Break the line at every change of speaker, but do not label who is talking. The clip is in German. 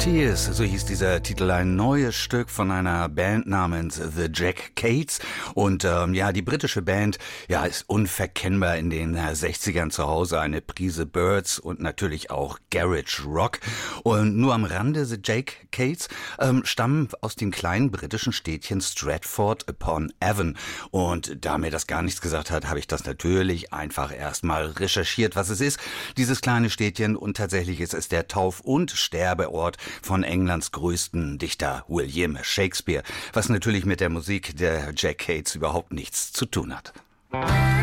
Tears, so hieß dieser Titel, ein neues Stück von einer Band namens The Jack Cates. Und die britische Band ist unverkennbar in den 60ern zu Hause. Eine Prise Byrds und natürlich auch Garage Rock. Und nur am Rande, The Jack Cates stammen aus dem kleinen britischen Städtchen Stratford upon Avon. Und da mir das gar nichts gesagt hat, habe ich das natürlich einfach erstmal recherchiert, was es ist, dieses kleine Städtchen. Und tatsächlich ist es der Tauf- und Sterbeort von Englands größten Dichter William Shakespeare, was natürlich mit der Musik der Jack Cates überhaupt nichts zu tun hat.